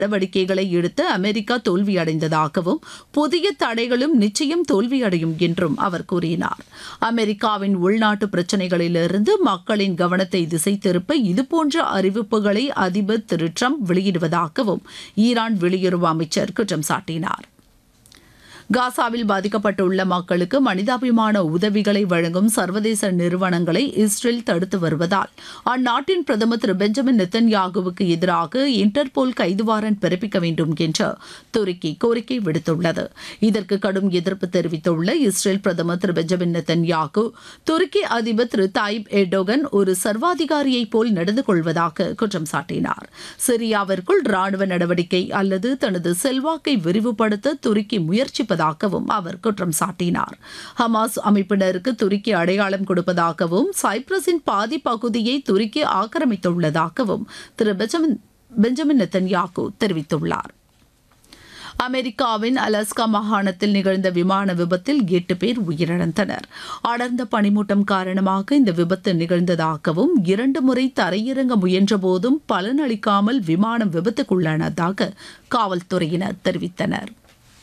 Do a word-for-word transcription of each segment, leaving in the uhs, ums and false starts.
நடவடிக்கைகளை எடுத்து அமெரிக்கா தோல்வியடைந்ததாகவும் புதிய தடைகளும் நிச்சயம் தோல்வியடையும் என்றும் அவர் கூறினார். அமெரிக்காவின் உள்நாட்டு பிரச்சினைகளிலிருந்து மக்களின் கவனத்தை திசை திருப்ப இதுபோன்ற அறிவிப்புகளை அதிபர் திரு டிரம்ப் வெளியிடுவதாகவும் ஈரான் வெளியுறவு அமைச்சர் குற்றம் சாட்டினார். காசாவில் பாதிக்கப்பட்டுள்ள மக்களுக்கு மனிதாபிமான உதவிகளை வழங்கும் சர்வதேச நிறுவனங்களை இஸ்ரேல் தடுத்து வருவதால் அந்நாட்டின் பிரதமர் திரு பெஞ்சமின் நெத்தன்யாகுவுக்கு எதிராக இன்டர்போல் கைது வாரண்ட் பிறப்பிக்க வேண்டும் என்று துருக்கி கோரிக்கை விடுத்துள்ளது. இதற்கு கடும் எதிர்ப்பு தெரிவித்துள்ள இஸ்ரேல் பிரதமர் திரு பெஞ்சமின் நெத்தன்யாகு துருக்கி அதிபர் திரு தாயிப் எர்டோகன் ஒரு சர்வாதிகாரியைப் போல் நடந்து கொள்வதாக குற்றம் சாட்டினார். சிரியாவிற்குள் ராணுவ நடவடிக்கை அல்லது தனது செல்வாக்கை விரிவுபடுத்த துருக்கி முயற்சிப்பதாக அவர் குற்றம் சாட்டினார். ஹமாஸ் அமைப்பினருக்கு துருக்கி அடையாளம் கொடுப்பதாகவும் சைப்ரஸின் பாதி பகுதியை துருக்கி ஆக்கிரமித்துள்ளதாகவும் திரு பெஞ்சமின் நெத்தன்யாகு தெரிவித்துள்ளார். அமெரிக்காவின் அலாஸ்கா மாகாணத்தில் நிகழ்ந்த விமான விபத்தில் எட்டு பேர் உயிரிழந்தனர். அடர்ந்த பனிமூட்டம் காரணமாக இந்த விபத்து நிகழ்ந்ததாகவும் இரண்டு முறை தரையிறங்க முயன்றபோதும் பலனளிக்காமல் விமானம் விபத்துக்குள்ளானதாக காவல்துறையினர் தெரிவித்தனர்.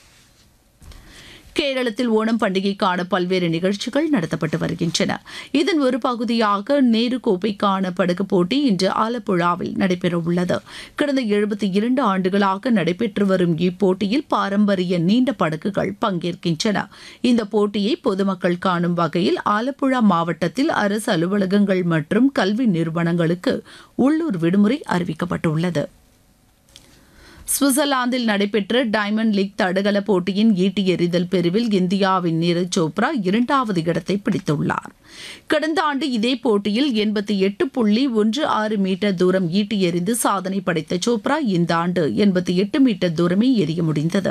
கேரளத்தில் ஓணம் பண்டிகைக்கான பல்வேறு நிகழ்ச்சிகள் நடத்தப்பட்டு வருகின்றன. இதன் ஒரு பகுதியாக நேரு கோப்பைக்கான படகு போட்டி இன்று ஆலப்புழாவில் நடைபெறவுள்ளது. கடந்த எழுபத்தி இரண்டு ஆண்டுகளாக நடைபெற்று வரும் இப்போட்டியில் பாரம்பரிய நீண்ட படகுகள் பங்கேற்கின்றன. இந்த போட்டியை பொதுமக்கள் காணும் வகையில் ஆலப்புழா மாவட்டத்தில் அரசு அலுவலகங்கள் மற்றும் கல்வி நிறுவனங்களுக்கு உள்ளூர் விடுமுறை அறிவிக்கப்பட்டுள்ளது. சுவிட்சர்லாந்தில் நடைபெற்ற டைமண்ட் லீக் தடகள போட்டியின் ஈட்டி எறிதல் பிரிவில் இந்தியாவின் நீரஜ் சோப்ரா இரண்டாவது இடத்தை பிடித்துள்ளார். கடந்த ஆண்டு இதே போட்டியில் எண்பத்தி எட்டு புள்ளி ஒன்று ஆறு மீட்டர் தூரம் ஈட்டி எறிந்து சாதனை படைத்த சோப்ரா இந்த ஆண்டு எண்பத்தி எட்டு மீட்டர் தூரமே எறிய முடிந்தது.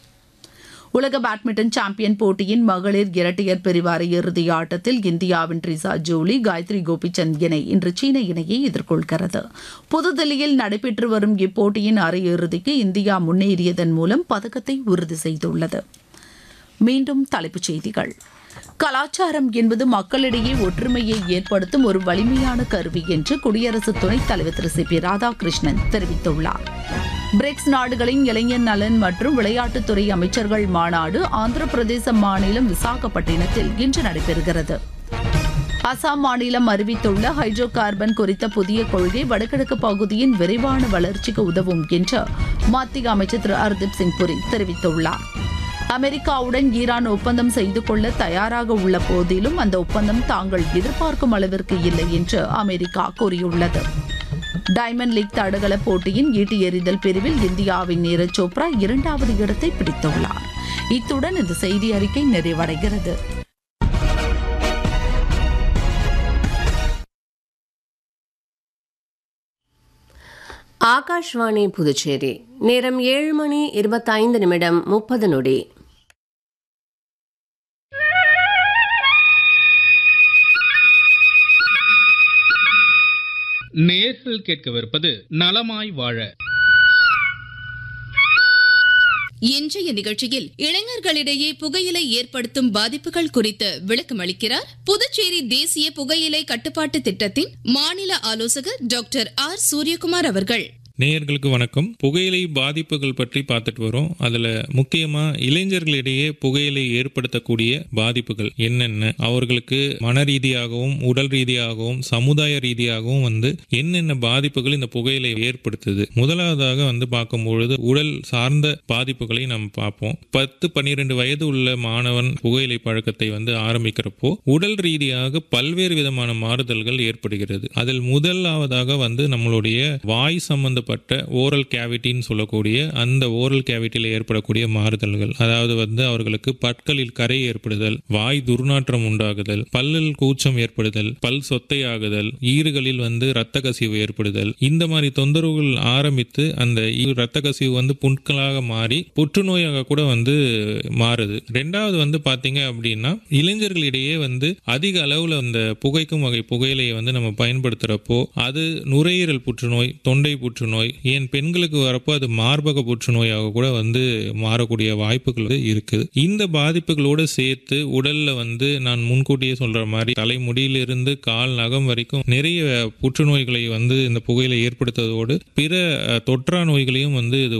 உலக பேட்மிண்டன் சாம்பியன் போட்டியின் மகளிர் இரட்டையர் பிரிவு அரையிறுதி ஆட்டத்தில் இந்தியாவின் ட்ரிசா ஜோலி காயத்ரி கோபிச்சந்த் இணை இன்று சீன இணையை எதிர்கொள்கிறது. புதுதில்லியில் நடைபெற்று வரும் இப்போட்டியின் அரையிறுதிக்கு இந்தியா முன்னேறியதன் மூலம் பதக்கத்தை உறுதி செய்துள்ளது. மீண்டும் தலைப்புச் செய்திகள். கலாச்சாரம் என்பது மக்களிடையே ஒற்றுமையை ஏற்படுத்தும் ஒரு வலிமையான கருவி என்று குடியரசு துணைத் தலைவர் திரு சி பி ராதாகிருஷ்ணன் தெரிவித்துள்ளார். பிரிக்ஸ் நாடுகளின் இளைஞர் நலன் மற்றும் விளையாட்டுத்துறை அமைச்சர்கள் மாநாடு ஆந்திர பிரதேச மாநிலம் விசாகப்பட்டினத்தில் இன்று நடைபெறுகிறது. அசாம் மாநிலம் அறிவித்துள்ள ஹைட்ரோ கார்பன் குறித்த புதிய கொள்கை வடகிழக்கு பகுதியின் விரைவான வளர்ச்சிக்கு உதவும் என்று மத்திய அமைச்சர் திரு ஹர்தீப் சிங் புரி தெரிவித்துள்ளார். அமெரிக்காவுடன் ஈரான் ஒப்பந்தம் செய்து கொள்ள தயாராக உள்ள போதிலும் அந்த ஒப்பந்தம் தாங்கள் எதிர்பார்க்கும் அளவிற்கு இல்லை என்று அமெரிக்கா கூறியுள்ளது. டைமண்ட் லீக் தடகள போட்டியின் ஈட்டி எறிதல் பிரிவில் இந்தியாவின் நீரஜ் சோப்ரா இரண்டாவது இடத்தை பிடித்துள்ளார். இத்துடன் இந்த செய்தி அறிக்கை நிறைவடைகிறது. ஆகாஷ்வாணி புதுச்சேரி. நேரம் ஏழு மணி இருபத்தைந்து நிமிடம் முப்பது நொடி. நேயர்கள் கேட்கவிருப்பது நலமாய் வாழ. இன்றைய நிகழ்ச்சியில் இளைஞர்களிடையே புகையிலை ஏற்படுத்தும் பாதிப்புகள் குறித்து விளக்கம் அளிக்கிறார் புதுச்சேரி தேசிய புகையிலை கட்டுப்பாட்டு திட்டத்தின் மாநில ஆலோசகர் டாக்டர் ஆர் சூரியகுமார் அவர்கள். நேயர்களுக்கு வணக்கம். புகையிலை பாதிப்புகள் பற்றி பார்த்துட்டு வரோம். அதுல முக்கியமா இளைஞர்களிடையே புகையிலை ஏற்படுத்தக்கூடிய பாதிப்புகள் என்னென்ன, அவர்களுக்கு மன ரீதியாகவும் உடல் ரீதியாகவும் சமுதாய ரீதியாகவும் வந்து என்னென்ன பாதிப்புகள் இந்த புகையிலை ஏற்படுத்துது. முதலாவதாக வந்து பார்க்கும்பொழுது உடல் சார்ந்த பாதிப்புகளை நம்ம பார்ப்போம். பத்து பன்னிரெண்டு வயது உள்ள மாணவன் புகையிலை பழக்கத்தை வந்து ஆரம்பிக்கிறப்போ உடல் ரீதியாக பல்வேறு விதமான மாறுதல்கள் ஏற்படுகிறது. அதில் முதலாவதாக வந்து நம்மளுடைய வாய் சம்பந்த ஓரல் கேவிட்டின்னு சொல்லக்கூடிய அந்த ஓரல் கேவிட்டியில் ஏற்படக்கூடிய மாறுதல்கள், அதாவது வந்து அவர்களுக்கு பற்களில் கரை ஏற்படுதல், வாய் துர்நாற்றம் உண்டாகுதல், பல்லில் கூச்சம் ஏற்படுதல், பல் சொத்தையாகுதல், ஈறுகளில் வந்து இரத்த கசிவு ஏற்படுதல், இந்த மாதிரி தொந்தரவுகள் ஆரம்பித்து அந்த இரத்த கசிவு வந்து புண்களாக மாறி புற்றுநோயாக கூட வந்து மாறுது. ரெண்டாவது வந்து பாத்தீங்க அப்படின்னா இளைஞர்களிடையே வந்து அதிக அளவுல அந்த புகைக்கும் வகை புகையிலையை வந்து நம்ம பயன்படுத்துறப்போ அது நுரையீரல் புற்றுநோய், தொண்டை புற்றுநோய், நோய், ஏன் பெண்களுக்கு வரப்போ அது மார்பக புற்றுநோயாக கூட வந்து மாறக்கூடிய வாய்ப்புகள் இருக்குது. இந்த பாதிப்புகளோடு சேர்த்து உடல்ல வந்து நான் முன்கூட்டியே சொல்ற மாதிரி தலைமுடியிலிருந்து கால் நகம் வரைக்கும் நிறைய புற்றுநோய்களை வந்து இந்த புகையிலை ஏற்படுத்துவதோடு பிற தொற்றா நோய்களையும் வந்து இது